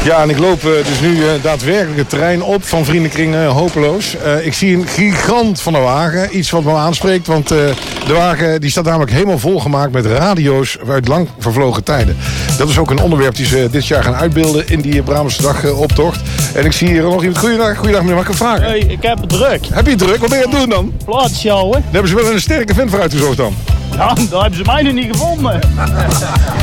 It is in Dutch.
Ja, en ik loop dus nu daadwerkelijk het terrein op van Vriendenkring Hopeloos. Ik zie een gigant van de wagen. Iets wat me aanspreekt, want de wagen die staat namelijk helemaal volgemaakt met radio's uit lang vervlogen tijden. Dat is ook een onderwerp die ze dit jaar gaan uitbeelden in die Brabantse optocht. En ik zie hier nog iemand. Goeiedag meneer, mag ik even vragen? Hey, ik heb het druk. Heb je het druk? Wat ben je aan het doen dan? Plaatjes sjouwen. Daar hebben ze wel een sterke vent voor uitgezocht dan. Ja, daar hebben ze mij nog niet gevonden.